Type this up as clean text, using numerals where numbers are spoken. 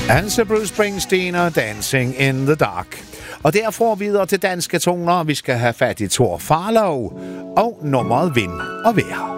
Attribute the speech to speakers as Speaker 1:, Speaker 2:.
Speaker 1: Altså Bruce Springsteen og Dancing in the Dark. Og derfra videre til danske toner. Vi skal have fat i Thor Farlov og nummeret Vind og Vejr.